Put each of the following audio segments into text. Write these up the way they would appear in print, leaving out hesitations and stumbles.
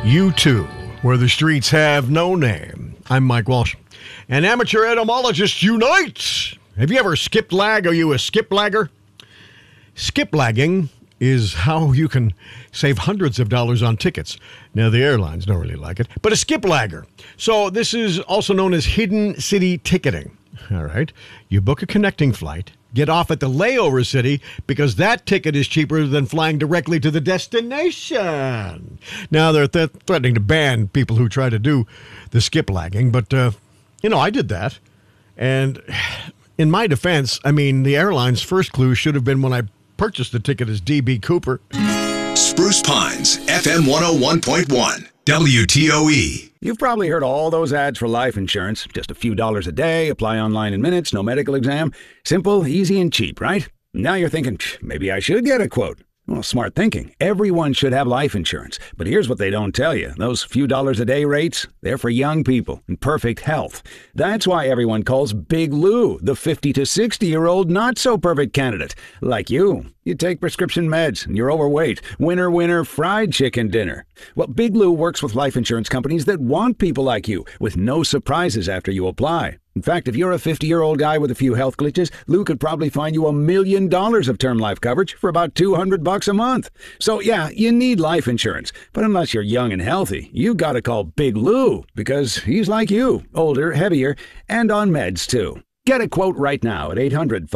U2, where the streets have no name. I'm Mike Walsh. And amateur etymologists unite! Have you ever skipped lag? Are you a skip lagger? Skip lagging is how you can save hundreds of dollars on tickets. Now, the airlines don't really like it, but a skip lagger. So this is also known as hidden city ticketing. All right. You book a connecting flight, get off at the layover city because that ticket is cheaper than flying directly to the destination. Now, they're threatening to ban people who try to do the skip lagging, but, I did that. And in my defense, the airline's first clue should have been when I purchased the ticket as D.B. Cooper. Spruce Pines, FM 101.1, WTOE. You've probably heard all those ads for life insurance. Just a few dollars a day, apply online in minutes, no medical exam. Simple, easy, and cheap, right? Now you're thinking, maybe I should get a quote. Well, smart thinking. Everyone should have life insurance. But here's what they don't tell you. Those few dollars a day rates, they're for young people in perfect health. That's why everyone calls Big Lou the 50 to 60-year-old not-so-perfect candidate. Like you. You take prescription meds and you're overweight. Winner, winner, fried chicken dinner. Well, Big Lou works with life insurance companies that want people like you with no surprises after you apply. In fact, if you're a 50-year-old guy with a few health glitches, Lou could probably find you $1 million of term life coverage for about $200 a month. So yeah, you need life insurance. But unless you're young and healthy, you gotta call Big Lou because he's like you, older, heavier, and on meds too. Get a quote right now at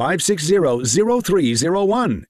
800-560-0301,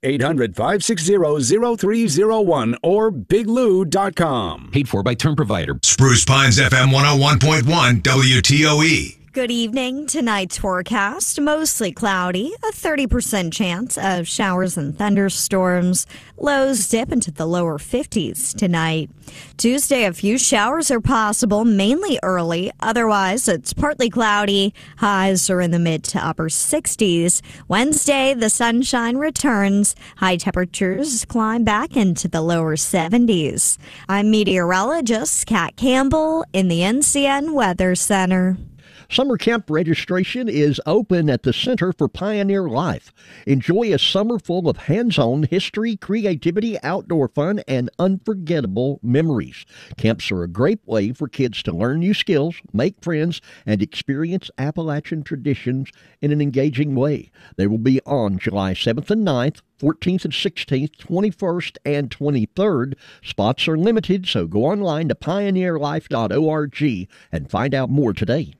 800-560-0301, or biglou.com. Paid for by term provider. Spruce Pines, FM 101.1, WTOE. Good evening. Tonight's forecast, mostly cloudy, a 30% chance of showers and thunderstorms. Lows dip into the lower 50s tonight. Tuesday, a few showers are possible, mainly early. Otherwise, it's partly cloudy. Highs are in the mid to upper 60s. Wednesday, the sunshine returns. High temperatures climb back into the lower 70s. I'm meteorologist Kat Campbell in the NCN Weather Center. Summer camp registration is open at the Center for Pioneer Life. Enjoy a summer full of hands-on history, creativity, outdoor fun, and unforgettable memories. Camps are a great way for kids to learn new skills, make friends, and experience Appalachian traditions in an engaging way. They will be on July 7th and 9th, 14th and 16th, 21st and 23rd. Spots are limited, so go online to pioneerlife.org and find out more today.